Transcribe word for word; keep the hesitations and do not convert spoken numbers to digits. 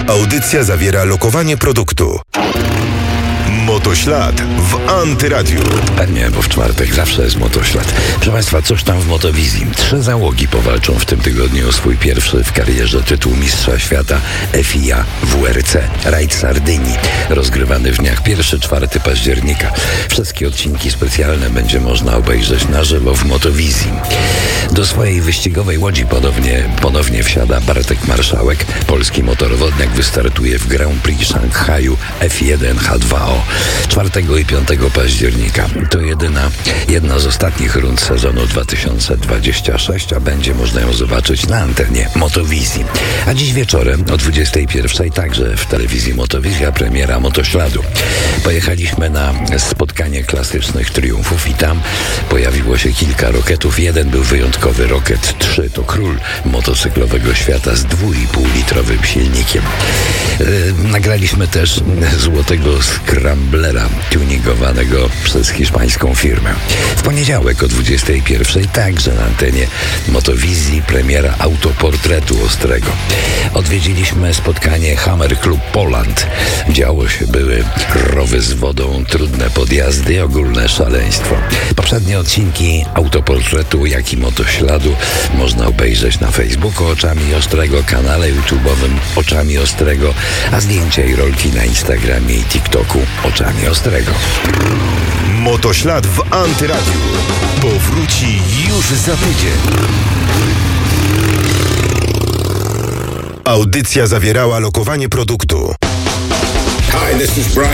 Audycja zawiera lokowanie produktu. Motoślad w Antyradiu. Pewnie, bo w czwartek zawsze jest Motoślad. Proszę Państwa, cóż tam w Motowizji? Trzy załogi powalczą w tym tygodniu o swój pierwszy w karierze tytuł Mistrza Świata F I A W R C Rajd Sardynii, rozgrywany w dniach pierwszego do czwartego października. Wszystkie odcinki specjalne będzie można obejrzeć na żywo w Motowizji. Do swojej wyścigowej łodzi ponownie, ponownie wsiada Bartek Marszałek. Polski motorowodniak wystartuje w Grand Prix Szanghaju F jeden H dwa O czwartego i piątego października. To jedyna, jedna z ostatnich rund sezonu dwa tysiące dwudziestego szóstego, a będzie można ją zobaczyć na antenie Motowizji. A dziś wieczorem o dwudziestej pierwszej także w telewizji Motowizja premiera Motośladu. Pojechaliśmy na spotkanie klasycznych triumfów i tam pojawiło się kilka roketów. Jeden był wyjątkowy, Rocket trzy, to król motocyklowego świata z dwóch i pół litrowym silnikiem. Yy, nagraliśmy też złotego Scramblera tuningowanego przez hiszpańską firmę. W poniedziałek o dwudziestej pierwszej także na antenie Motowizji premiera autoportretu Ostrego. Odwiedziliśmy spotkanie Hammer Club Poland. Działo się, były rowy z wodą, trudne podjazdy i ogólne szaleństwo. Poprzednie odcinki autoportretu, jak i Motośladu można obejrzeć na Facebooku Oczami Ostrego, kanale YouTube'owym Oczami Ostrego, a zdjęcia i rolki na Instagramie i TikToku Oczami Ostrego. Motoślad w Antyradiu powróci już za tydzień. Audycja zawierała lokowanie produktu. Hi, this is Brian.